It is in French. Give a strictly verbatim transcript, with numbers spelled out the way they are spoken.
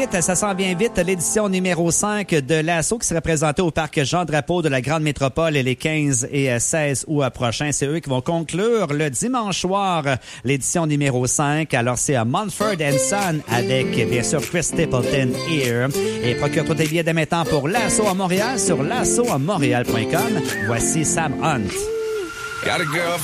Ça s'en vient vite, l'édition numéro cinq de l'Assaut qui sera présentée au parc Jean-Drapeau de la Grande Métropole les quinze et seize août prochains. C'est eux qui vont conclure le dimanche soir l'édition numéro cinq. Alors, c'est à Mumford and Son avec, bien sûr, Chris Stapleton Here. Et procure-toi tes billets dès maintenant pour l'Assaut à Montréal sur l'assaut à montréal point com. Voici Sam Hunt. Got a girl.